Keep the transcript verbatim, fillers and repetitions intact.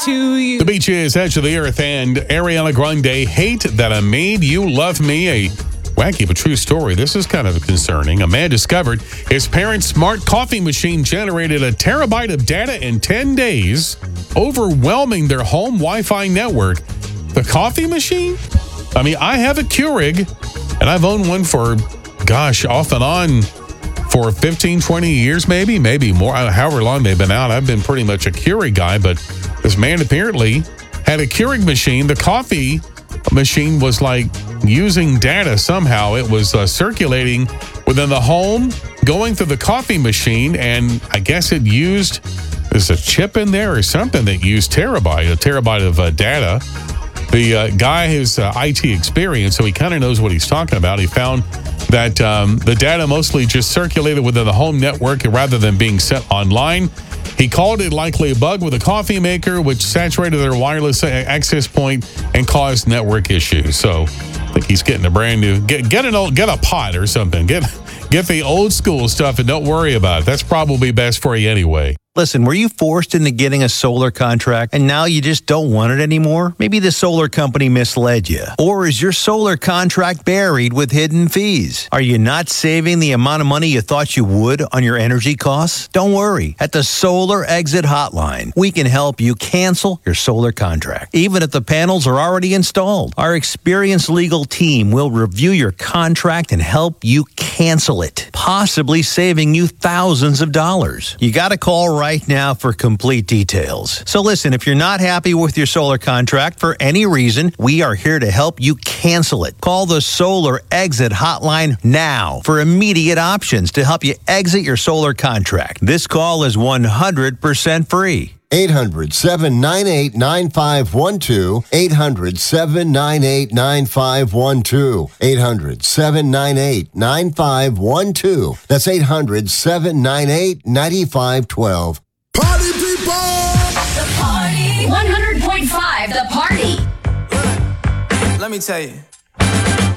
to you. The Beach is Edge of the Earth and Ariana Grande, Hate That I Made You Love Me, a wacky but true story. This is kind of concerning. A man discovered his parents' smart coffee machine generated a terabyte of data in ten days, overwhelming their home Wi-Fi network. The coffee machine? I mean, I have a Keurig, and I've owned one for, gosh, off and on for fifteen, twenty years, maybe, maybe more, however long they've been out. I've been pretty much a Keurig guy, but this man apparently had a Keurig machine. The coffee machine was like using data somehow. It was uh, circulating within the home, going through the coffee machine, and I guess it used, there's a chip in there or something that used terabyte, a terabyte of uh, data. The uh, guy has uh, I T experience, so he kind of knows what he's talking about. He found that um, the data mostly just circulated within the home network rather than being sent online. He called it likely a bug with a coffee maker, which saturated their wireless access point and caused network issues. So I think he's getting a brand new, get get an old, get a pot or something. Get get the old school stuff and don't worry about it. That's probably best for you anyway. Listen, were you forced into getting a solar contract and now you just don't want it anymore? Maybe the solar company misled you. Or is your solar contract buried with hidden fees? Are you not saving the amount of money you thought you would on your energy costs? Don't worry. At the Solar Exit Hotline, we can help you cancel your solar contract, even if the panels are already installed. Our experienced legal team will review your contract and help you cancel it, possibly saving you thousands of dollars. You got to call right Right now for complete details. So listen, if you're not happy with your solar contract for any reason, we are here to help you cancel it. Call the Solar Exit Hotline now for immediate options to help you exit your solar contract. This call is one hundred percent free. eight hundred, seven nine eight, nine five one two. eight hundred, seven nine eight, nine five one two. eight hundred, seven nine eight, nine five one two. That's eight hundred, seven nine eight, nine five one two. Party people! The Party. one hundred point five The Party. Let me tell you.